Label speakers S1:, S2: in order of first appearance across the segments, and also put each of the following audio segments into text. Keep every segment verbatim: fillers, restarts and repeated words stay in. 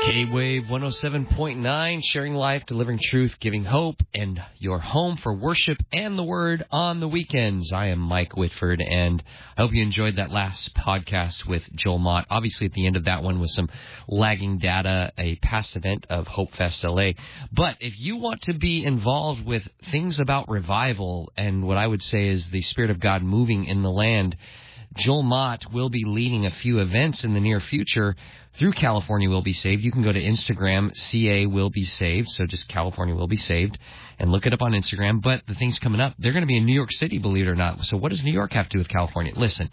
S1: K-Wave one oh seven point nine, sharing life, delivering truth, giving hope, and your home for worship and the Word on the weekends. I am Mike Whitford, and I hope you enjoyed that last podcast with Joel Mott. Obviously, at the end of that one was some lagging data, a past event of Hope Fest L A. But if you want to be involved with things about revival and what I would say is the Spirit of God moving in the land, Joel Mott will be leading a few events in the near future through California Will Be Saved. You can go to Instagram, C A Will Be Saved, so just California Will Be Saved, and look it up on Instagram. But the things coming up, they're going to be in New York City, believe it or not. So what does New York have to do with California? Listen,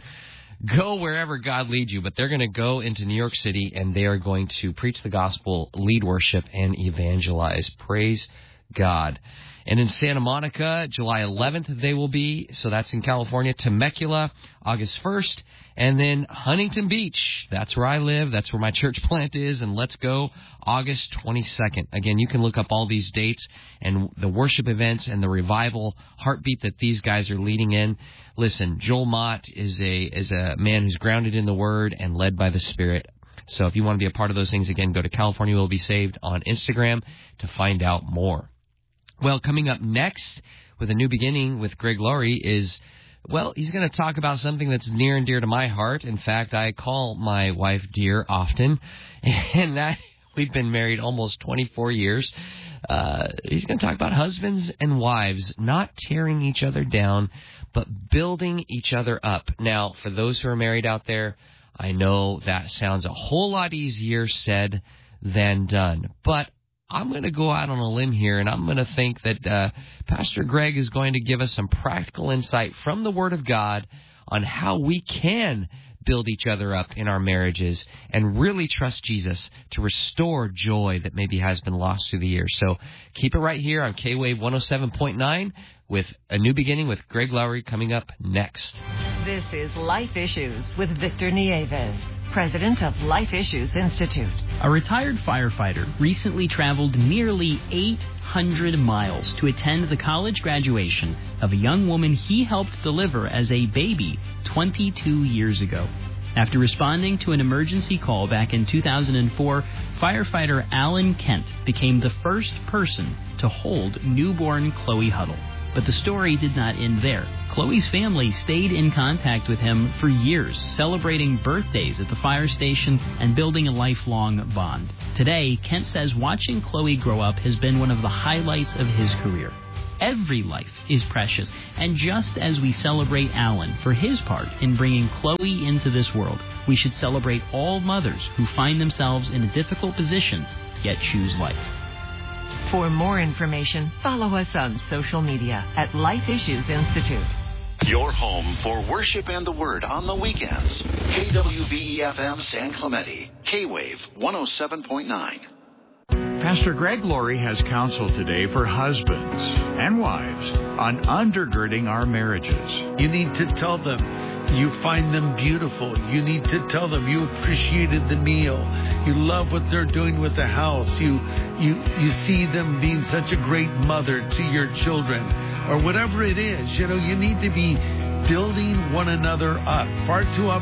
S1: go wherever God leads you, but they're going to go into New York City, and they are going to preach the gospel, lead worship, and evangelize. Praise God. And in Santa Monica, July eleventh, they will be. So that's in California. Temecula, August first. And then Huntington Beach. That's where I live. That's where my church plant is. And let's go August twenty-second. Again, you can look up all these dates and the worship events and the revival heartbeat that these guys are leading in. Listen, Joel Mott is a, is a man who's grounded in the Word and led by the Spirit. So if you want to be a part of those things, again, go to California Will Be Saved on Instagram to find out more. Well, coming up next with a new beginning with Greg Laurie is, well, he's going to talk about something that's near and dear to my heart. In fact, I call my wife dear often, and that we've been married almost twenty-four years. Uh, he's going to talk about husbands and wives not tearing each other down, but building each other up. Now, for those who are married out there, I know that sounds a whole lot easier said than done, but I'm going to go out on a limb here, and I'm going to think that uh, Pastor Greg is going to give us some practical insight from the Word of God on how we can build each other up in our marriages and really trust Jesus to restore joy that maybe has been lost through the years. So keep it right here on K-Wave one oh seven point nine with A New Beginning with Greg Laurie coming up next.
S2: This is Life Issues with Victor Nieves, president of Life Issues Institute.
S3: A retired firefighter recently traveled nearly eight hundred miles to attend the college graduation of a young woman he helped deliver as a baby twenty-two years ago. After responding to an emergency call back in two thousand four, firefighter Alan Kent became the first person to hold newborn Chloe Huddle. But the story did not end there. Chloe's family stayed in contact with him for years, celebrating birthdays at the fire station and building a lifelong bond. Today, Kent says watching Chloe grow up has been one of the highlights of his career. Every life is precious, and just as we celebrate Alan for his part in bringing Chloe into this world, we should celebrate all mothers who find themselves in a difficult position, yet choose life.
S2: For more information, follow us on social media at Life Issues Institute.
S4: Your home for worship and the Word on the weekends. K W V E F M San Clemente. K-Wave one oh seven point nine.
S5: Pastor Greg Laurie has counsel today for husbands and wives on undergirding our marriages.
S6: You need to tell them you find them beautiful. You need to tell them you appreciated the meal. You love what they're doing with the house. You you you see them being such a great mother to your children, or whatever it is. You know, you need to be building one another up. Far too often